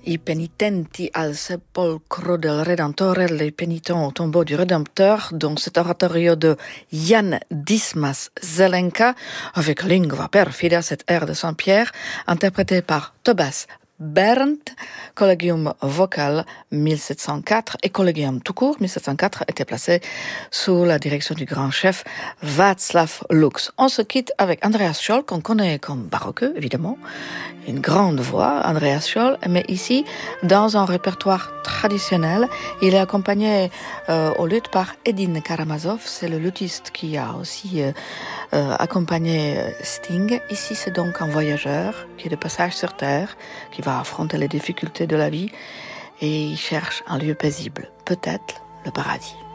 I penitenti al sepolcro del Redentore, les pénitents au tombeau du Rédempteur, dans cet oratorio de Jan Dismas Zelenka, avec Lingua perfida, cette air de Saint-Pierre, interprété par Tobias Berndt, Collegium vocal 1704 et Collegium tout court 1704 était placé sous la direction du grand chef Václav Lux. On se quitte avec Andreas Scholl, qu'on connaît comme baroqueux, évidemment. Une grande voix, Andreas Scholl, mais ici, dans un répertoire traditionnel, il est accompagné au luth par Edin Karamazov, c'est le luthiste qui a aussi accompagné Sting. Ici, c'est donc un voyageur qui est de passage sur Terre, qui va affronter les difficultés de la vie et il cherche un lieu paisible, peut-être le paradis.